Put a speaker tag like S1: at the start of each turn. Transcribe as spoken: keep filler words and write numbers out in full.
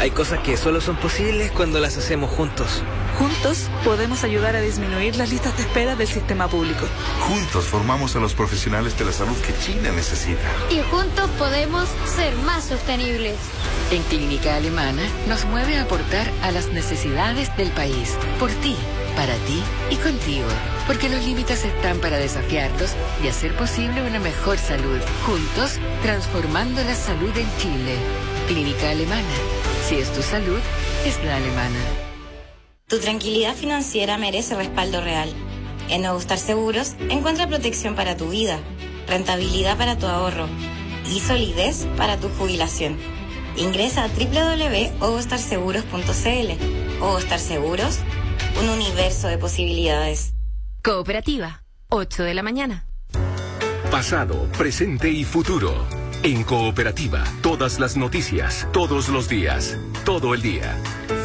S1: Hay cosas que solo son posibles cuando las hacemos juntos.
S2: Juntos podemos ayudar a disminuir las listas de espera del sistema público.
S3: Juntos formamos a los profesionales de la salud que Chile necesita.
S4: Y juntos podemos ser más sostenibles.
S5: En Clínica Alemana nos mueve a aportar a las necesidades del país. Por ti, para ti y contigo. Porque los límites están para desafiarlos y hacer posible una mejor salud. Juntos, transformando la salud en Chile. Clínica Alemana. Si es tu salud, es la alemana.
S6: Tu tranquilidad financiera merece respaldo real. En Nuevo Star Seguros encuentra protección para tu vida, rentabilidad para tu ahorro y solidez para tu jubilación. Ingresa a doble u doble u doble u punto ovostar seguros punto c l. Ovostar Seguros, un universo de posibilidades.
S7: Cooperativa, ocho de la mañana.
S8: Pasado, presente y futuro. En Cooperativa, todas las noticias, todos los días, todo el día.